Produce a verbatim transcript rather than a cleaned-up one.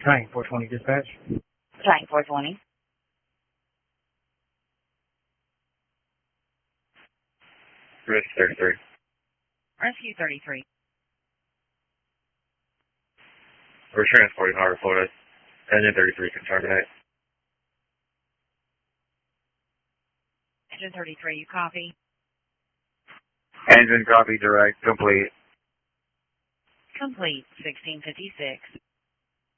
Tank four twenty dispatch. Tank four twenty. Rescue thirty-three. Rescue thirty-three. We're transporting Harbor, Florida. Engine thirty-three can terminate. Engine thirty-three, you copy? Engine copy direct, complete. Complete, sixteen fifty-six.